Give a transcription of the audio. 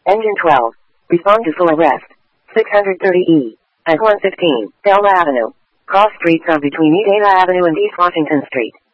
Engine 12. Respond to full arrest. 630E. At 115, Delma Avenue. Cross streets are between East Ada Avenue and East Washington Street.